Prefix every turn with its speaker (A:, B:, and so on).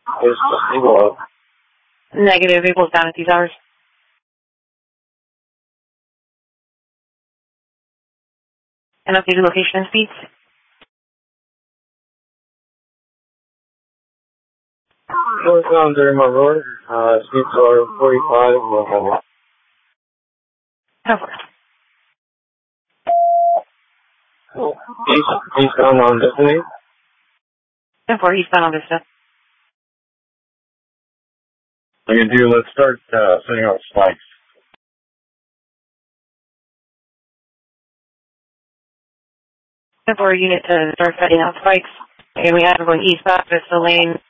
A: Is below.
B: Negative, vehicles down at these hours. And updated location and speeds.
A: Northbound during my road, speeds are 45 and 100.
B: Over.
A: Eastbound on Destiny.
B: 10-4, eastbound on Vista.
A: I can do, let's start setting up spikes.
B: 10-4 unit to start setting out spikes. And we have going eastbound Vista Lane.